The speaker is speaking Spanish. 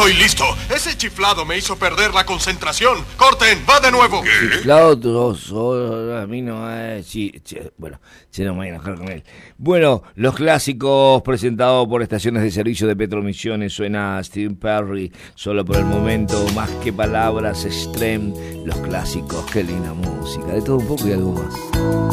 estoy listo. Ese chiflado me hizo perder la concentración. Corten, va de nuevo. Chiflado, a mí no es... Sí, bueno, se no me voy a enojar con él. Bueno, los clásicos presentados por estaciones de servicio de Petromisiones. Suena Steve Perry, solo por el momento, más que palabras, Extreme. Los clásicos, qué linda música. De todo un poco y algo más.